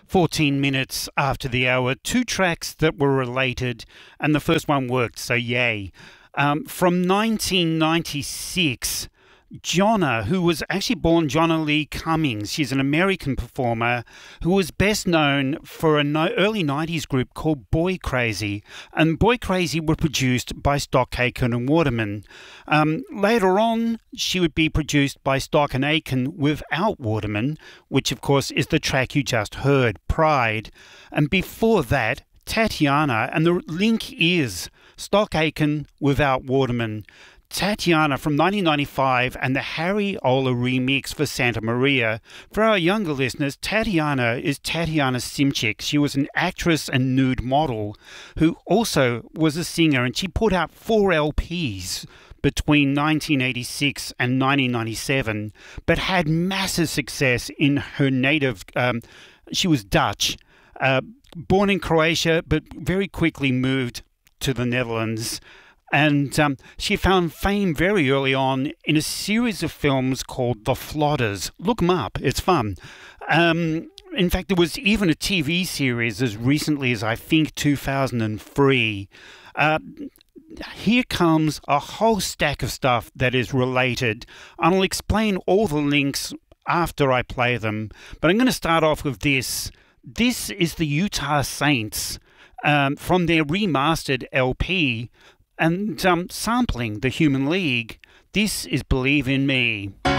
14 minutes after the hour, two tracks that were related, and the first one worked, so yay. From 1996, Jonna, who was actually born Jonna Lee Cummings. She's an American performer who was best known for an early 90s group called Boy Crazy. And Boy Crazy were produced by Stock Aitken and Waterman. Later on, she would be produced by Stock and Aitken without Waterman, which of course is the track you just heard, Pride. And before that, Tatiana, and the link is Stock Aitken without Waterman. Tatiana from 1995 and the Harry Ola remix for Santa Maria. For our younger listeners, Tatiana is Tatiana Simchik. She was an actress and nude model who also was a singer, and she put out 4 LPs between 1986 and 1997, but had massive success in her native, she was Dutch, born in Croatia, but very quickly moved to the Netherlands. And she found fame very early on in a series of films called The Flodders. Look them up, it's fun. In fact, there was even a TV series as recently as I think 2003. Here comes a whole stack of stuff that is related. I'll explain all the links after I play them, but I'm going to start off with this. This is the Utah Saints from their remastered LP, and sampling the Human League. This is Believe in Me.